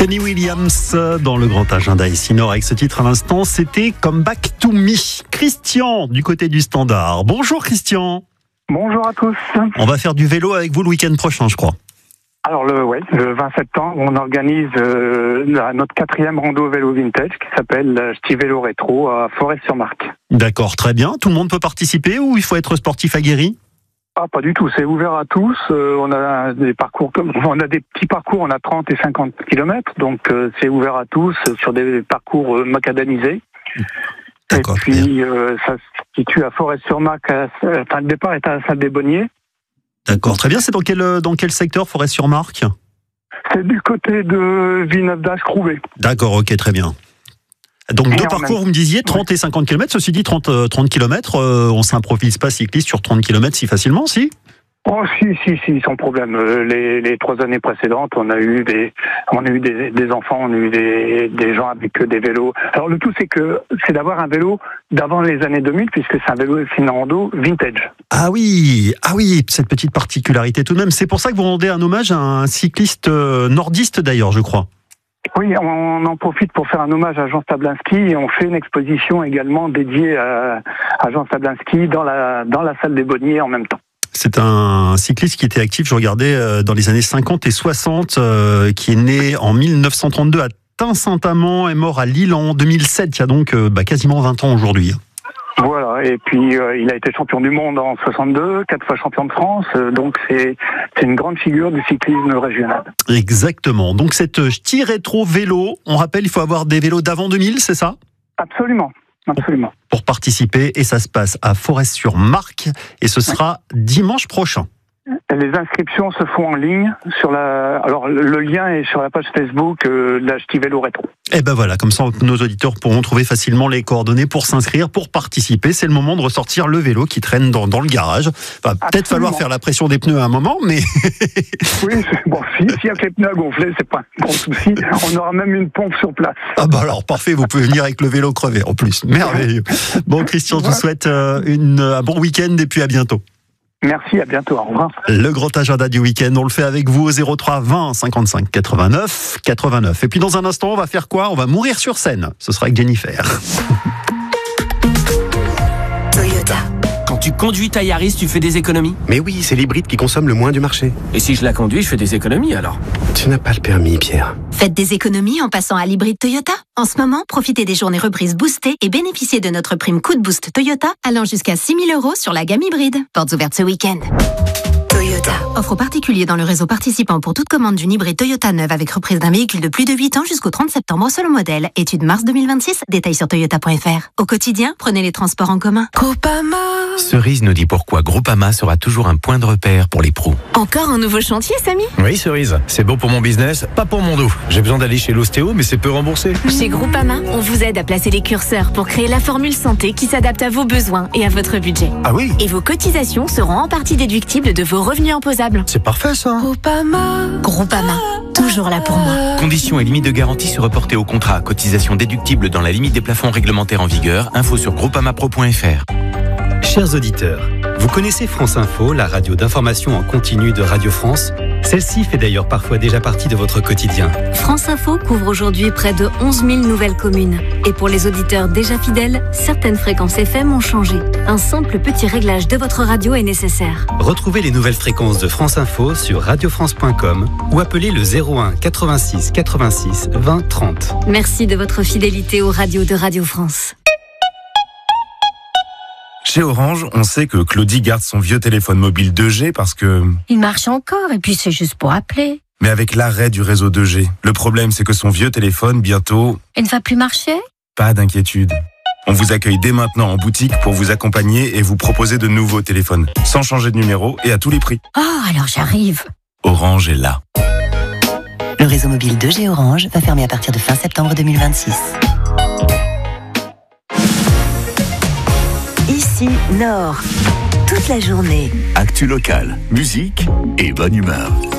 Kenny Williams dans le grand agenda ici Nord avec ce titre à l'instant, c'était Come Back to Me. Christian du côté du Standard. Bonjour Christian. Bonjour à tous. On va faire du vélo avec vous le week-end prochain, je crois. Alors le 20 septembre, on organise notre 4e rando vélo vintage qui s'appelle Ch'ti Vélo Rétro à Forest-sur-Marque. D'accord, très bien. Tout le monde peut participer ou il faut être sportif aguerri ? Ah, pas du tout, c'est ouvert à tous. On a des petits parcours, on a 30 et 50 km, donc c'est ouvert à tous sur des parcours macadamisés. D'accord, et puis ça se situe à Forest-sur-Marque, le départ est à la salle des Bonniers. D'accord, très bien. C'est dans quel secteur, Forest-sur-Marque ? C'est du côté de Villeneuve-d'Ascq-Roubaix. D'accord, ok, très bien. Donc deux parcours, vous me disiez, 30 et 50 km. Ceci dit, 30 km, on ne s'improvise pas cycliste sur 30 km si facilement, si ? Oh si, sans problème. Les 3 années précédentes, on a eu des enfants, on a eu des gens avec des vélos. Alors le tout, c'est d'avoir un vélo d'avant les années 2000, puisque c'est une rando vintage. Ah oui, cette petite particularité tout de même. C'est pour ça que vous rendez un hommage à un cycliste nordiste d'ailleurs, je crois. Oui, on en profite pour faire un hommage à Jean Stablinski et on fait une exposition également dédiée à Jean Stablinski dans la salle des Bonniers en même temps. C'est un cycliste qui était actif, je regardais, dans les années 50 et 60, qui est né en 1932 à Tain-Saint-Amand, est mort à Lille en 2007, il y a donc quasiment 20 ans aujourd'hui. Voilà, et puis il a été champion du monde en 62, 4 fois champion de France, donc c'est une grande figure du cyclisme régional. Exactement, donc cette Ch'ti Rétro vélo, on rappelle, il faut avoir des vélos d'avant 2000, c'est ça ? Absolument. Pour participer, et ça se passe à Forest-sur-Marque, et ce sera dimanche prochain. Les inscriptions se font en ligne alors le lien est sur la page Facebook de la Ch'ti Vélo Rétro. Et ben voilà, comme ça nos auditeurs pourront trouver facilement les coordonnées pour s'inscrire, pour participer. C'est le moment de ressortir le vélo qui traîne dans le garage. Va peut-être falloir faire la pression des pneus à un moment, mais oui, s'il y a que les pneus à gonfler, c'est pas un grand souci. On aura même une pompe sur place. Ah bah alors parfait, vous pouvez venir avec le vélo crevé en plus. Merveilleux. Bon Christian, je vous souhaite un bon week-end et puis à bientôt. Merci, à bientôt, au revoir. Le grand agenda du week-end, on le fait avec vous au 03 20 55 89 89. Et puis dans un instant, on va faire quoi ? On va mourir sur scène. Ce sera avec Jennifer. Toyota. Quand tu conduis ta Yaris, tu fais des économies ? Mais oui, c'est l'hybride qui consomme le moins du marché. Et si je la conduis, je fais des économies alors ? Tu n'as pas le permis, Pierre. Faites des économies en passant à l'hybride Toyota. En ce moment, profitez des journées reprises boostées et bénéficiez de notre prime coup de boost Toyota allant jusqu'à 6 000 € sur la gamme hybride. Portes ouvertes ce week-end. Toyota. Offre aux particuliers dans le réseau participant pour toute commande d'une hybride Toyota neuve avec reprise d'un véhicule de plus de 8 ans jusqu'au 30 septembre selon modèle. Étude mars 2026. Détails sur toyota.fr. Au quotidien, prenez les transports en commun. Groupama. Cerise nous dit pourquoi Groupama sera toujours un point de repère pour les pros. Encore un nouveau chantier, Samy ? Oui, Cerise. C'est bon pour mon business, pas pour mon dos. J'ai besoin d'aller chez l'ostéo, mais c'est peu remboursé. Chez Groupama, on vous aide à placer les curseurs pour créer la formule santé qui s'adapte à vos besoins et à votre budget. Ah oui ? Et vos cotisations seront en partie déductibles de vos revenus imposables. C'est parfait, ça. Groupama, toujours là pour moi. Conditions et limites de garantie se reporter au contrat. Cotisation déductible dans la limite des plafonds réglementaires en vigueur. Info sur groupamapro.fr. Chers auditeurs, vous connaissez France Info, la radio d'information en continu de Radio France ? Celle-ci fait d'ailleurs parfois déjà partie de votre quotidien. France Info couvre aujourd'hui près de 11 000 nouvelles communes. Et pour les auditeurs déjà fidèles, certaines fréquences FM ont changé. Un simple petit réglage de votre radio est nécessaire. Retrouvez les nouvelles fréquences de France Info sur radiofrance.com ou appelez le 01 86 86 20 30. Merci de votre fidélité aux radios de Radio France. Chez Orange, on sait que Claudie garde son vieux téléphone mobile 2G parce que... Il marche encore et puis c'est juste pour appeler. Mais avec l'arrêt du réseau 2G, le problème c'est que son vieux téléphone, bientôt... Il ne va plus marcher ? Pas d'inquiétude. On vous accueille dès maintenant en boutique pour vous accompagner et vous proposer de nouveaux téléphones, sans changer de numéro et à tous les prix. Oh, alors j'arrive. Orange est là. Le réseau mobile 2G Orange va fermer à partir de fin septembre 2026. Ici, Nord. Toute la journée. Actu locale, musique et bonne humeur.